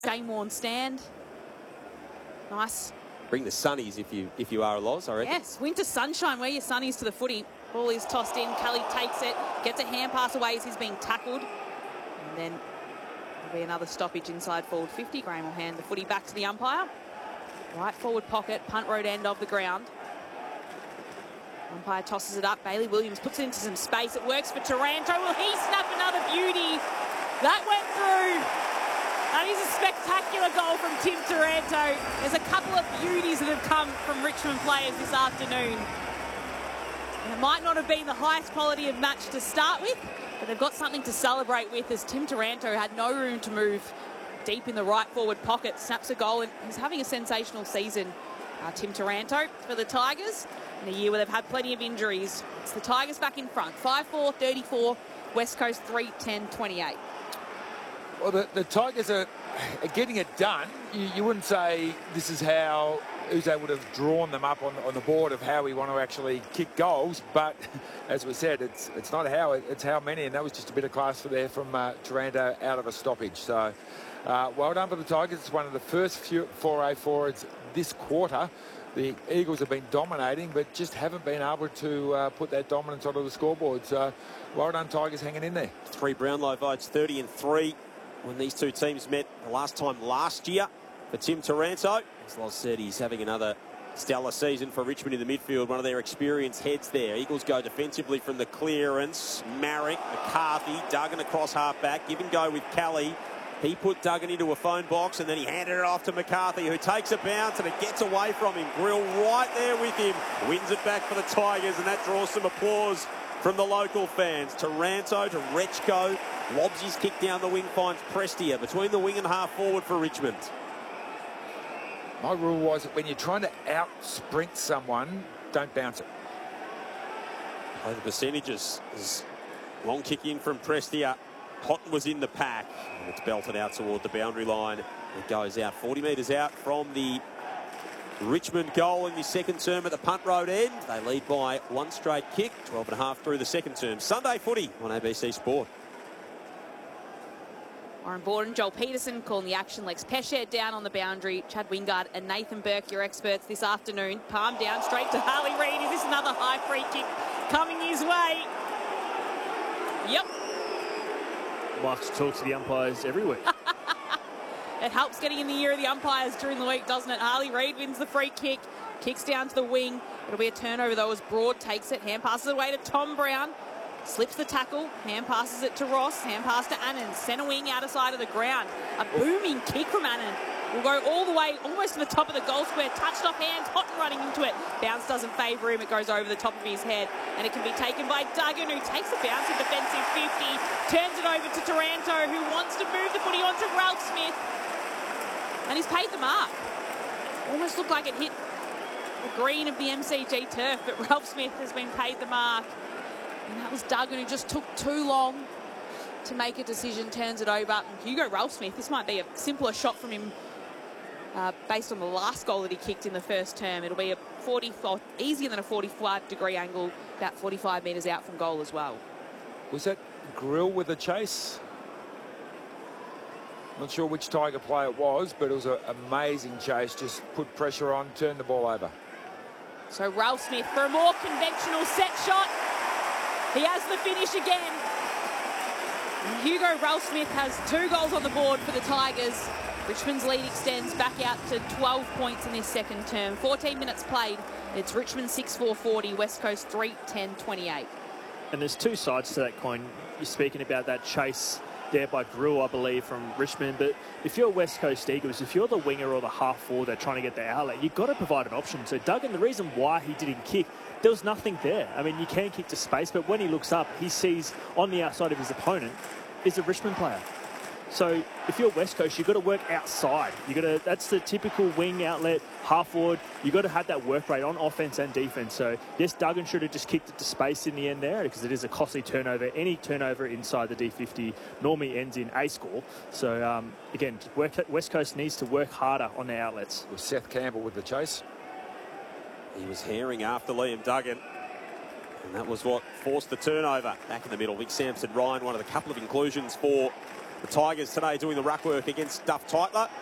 game-worn stand. Nice. Bring the sunnies if you are a Loz, I reckon. Yes, winter sunshine. Wear your sunnies to the footy. Ball is tossed in. Kelly takes it, gets a hand pass away as he's being tackled. And then there'll be another stoppage inside forward 50. Graham will hand the footy back to the umpire. Right forward pocket, punt road end of the ground. Umpire tosses it up. Bailey Williams puts it into some space. It works for Taranto. Will he snap another beauty? That went through. That is a spectacular goal from Tim Taranto. There's a couple of beauties that have come from Richmond players this afternoon. And it might not have been the highest quality of match to start with, but they've got something to celebrate with, as Tim Taranto had no room to move deep in the right forward pocket, snaps a goal, and he's having a sensational season. Tim Taranto for the Tigers in a year where they've had plenty of injuries. It's the Tigers back in front, 5-4-34, West Coast 3-10-28. Well, the Tigers are getting it done. You wouldn't say this is how Uzo would have drawn them up on the board of how we want to actually kick goals, but as we said, it's not how, it's how many, and that was just a bit of class from Taranto out of a stoppage. So well done for the Tigers. It's one of the first few 4A forwards this quarter. The Eagles have been dominating, but just haven't been able to put that dominance onto the scoreboard. So well done, Tigers, hanging in there. 3 Brownlow votes, 30-3 when these two teams met the last time last year for Tim Taranto. As Loz said, he's having another stellar season for Richmond in the midfield, one of their experienced heads there. Eagles go defensively from the clearance. Marrick, McCarthy, Duggan across half-back. Give and go with Kelly. He put Duggan into a phone box and then he handed it off to McCarthy, who takes a bounce and it gets away from him. Grill right there with him. Wins it back for the Tigers, and that draws some applause from the local fans. Taranto to Rechko. Lobs his kick down the wing, finds Prestia between the wing and half forward for Richmond. My rule was that when you're trying to out-sprint someone, don't bounce it. Play the percentages. Long kick in from Prestia. Cotton was in the pack. It's belted out toward the boundary line. It goes out 40 metres out from the Richmond goal in the second term at the punt road end. They lead by one straight kick, 12.5 through the second term. Sunday footy on ABC Sport. Warren Borden, Joel Peterson calling the action. Lex Pesher down on the boundary. Chad Wingard and Nathan Burke, your experts this afternoon. Palm down straight to Harley Reid. Is this another high free kick coming his way? Yep. Marks talks to the umpires every week. It helps getting in the ear of the umpires during the week, doesn't it? Harley Reid wins the free kick, kicks down to the wing. It'll be a turnover though as Broad takes it. Hand passes it away to Tom Brown. Slips the tackle, hand passes it to Ross, hand pass to Annan, centre wing out of side of the ground. A booming kick from Annan. Will go all the way, almost to the top of the goal square, touched off hands, Cotton running into it. Bounce doesn't favour him, it goes over the top of his head. And it can be taken by Duggan, who takes a bounce in defensive 50, turns it over to Taranto, who wants to move the footy on to Ralph Smith. And he's paid the mark. Almost looked like it hit the green of the MCG turf, but Ralph Smith has been paid the mark. And that was Duggan, who just took too long to make a decision, turns it over. And Hugo Ralph Smith, this might be a simpler shot from him based on the last goal that he kicked in the first term. It'll be a 44, easier than a 45-degree angle, about 45 metres out from goal as well. Was that Grill with a chase? Not sure which Tiger player it was, but it was an amazing chase. Just put pressure on, turn the ball over. So Ralph Smith for a more conventional set shot. He has the finish again. And Hugo Ralph Smith has 2 goals on the board for the Tigers. Richmond's lead extends back out to 12 points in this second term. 14 minutes played. It's Richmond 6-4-40, West Coast 3-10-28. And there's 2 sides to that coin. You're speaking about that chase there by Grill, I believe, from Richmond. But if you're West Coast Eagles, if you're the winger or the half forward that's trying to get the outlet, you've got to provide an option. So Duggan, the reason why he didn't kick, there was nothing there. I mean, you can kick to space, but when he looks up, he sees on the outside of his opponent is a Richmond player. So if you're West Coast, you've got to work outside. That's the typical wing outlet, half forward. You've got to have that work rate on offense and defense. So yes, Duggan should have just kicked it to space in the end there, because it is a costly turnover. Any turnover inside the D50 normally ends in a score. So again, West Coast needs to work harder on their outlets. With Seth Campbell with the chase. He was herring after Liam Duggan, and that was what forced the turnover. Back in the middle, Vic Sampson Ryan, one of the couple of inclusions for The Tigers today doing the ruck work against Duff Tytler.